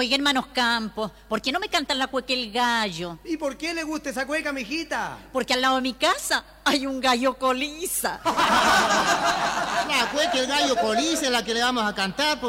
Oiga, hermanos Campos, ¿por qué no me cantan la cueca el gallo? ¿Y por qué le gusta esa cueca, mijita? Porque al lado de mi casa hay un gallo coliza. La cueca el gallo coliza es la que le vamos a cantar, pues.